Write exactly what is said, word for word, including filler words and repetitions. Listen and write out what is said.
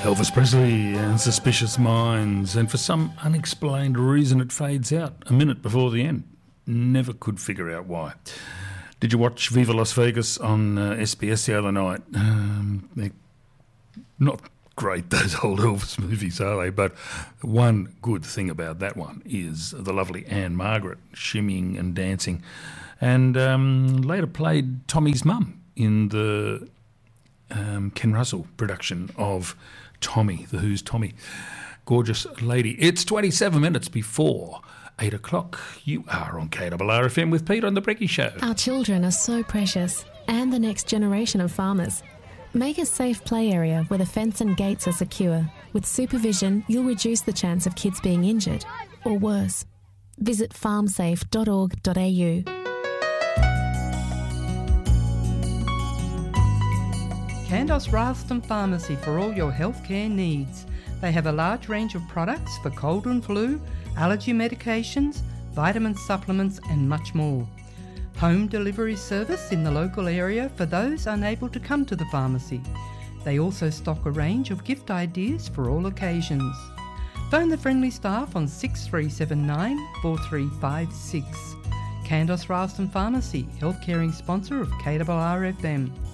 Elvis Presley and Suspicious Minds, and for some unexplained reason it fades out a minute before the end. Never could figure out why. Did you watch Viva Las Vegas on uh, S B S the other night? Um, they're not great, those old Elvis movies, are they? But one good thing about that one is the lovely Anne Margaret shimmying and dancing, and um, later played Tommy's mum in the um, Ken Russell production of Tommy, The Who's Tommy. Gorgeous lady. It's twenty-seven minutes before eight o'clock. You are on K R R F M with Pete on The Brekkie Show. Our children are so precious, and the next generation of farmers. Make a safe play area where the fence and gates are secure. With supervision, you'll reduce the chance of kids being injured, or worse. Visit farm safe dot org dot a u. Candos Ralston Pharmacy for all your healthcare needs. They have a large range of products for cold and flu, allergy medications, vitamin supplements and much more. Home delivery service in the local area for those unable to come to the pharmacy. They also stock a range of gift ideas for all occasions. Phone the friendly staff on six three seven nine, four three five six. Candos Ralston Pharmacy, health caring sponsor of K R R F M.